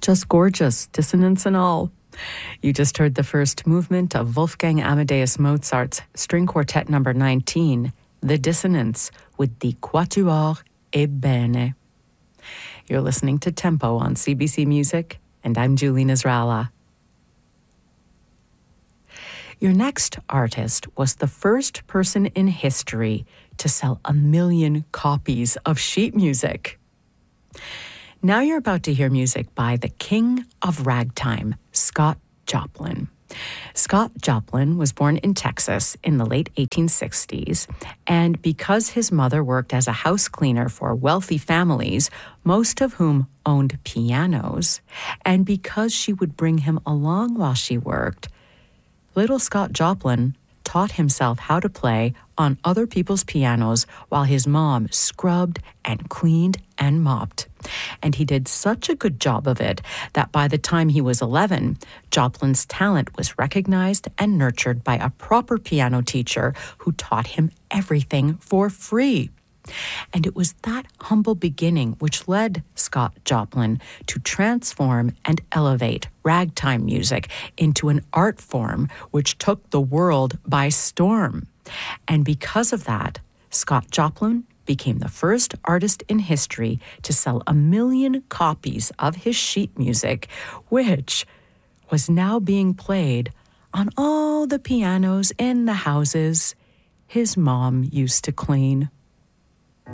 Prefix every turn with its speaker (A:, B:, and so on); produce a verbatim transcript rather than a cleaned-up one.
A: Just gorgeous, dissonance and all. You just heard the first movement of Wolfgang Amadeus Mozart's String Quartet number nineteen, The Dissonance, with the Quatuor Ebbene. You're listening to Tempo on C B C Music, and I'm Julie Nasrallah. Your next artist was the first person in history to sell a million copies of sheet music. Now you're about to hear music by the king of ragtime, Scott Joplin. Scott Joplin was born in Texas in the late eighteen sixties, and because his mother worked as a house cleaner for wealthy families, most of whom owned pianos, and because she would bring him along while she worked, little Scott Joplin taught himself how to play on other people's pianos while his mom scrubbed and cleaned and mopped. And he did such a good job of it that by the time he was eleven, Joplin's talent was recognized and nurtured by a proper piano teacher who taught him everything for free. And it was that humble beginning which led Scott Joplin to transform and elevate ragtime music into an art form which took the world by storm. And because of that, Scott Joplin became the first artist in history to sell a million copies of his sheet music, which was now being played on all the pianos in the houses his mom used to clean.